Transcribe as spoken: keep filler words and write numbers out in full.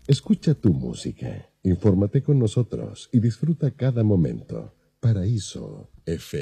Escucha tu música, infórmate con nosotros y disfruta cada momento. Paraíso F M.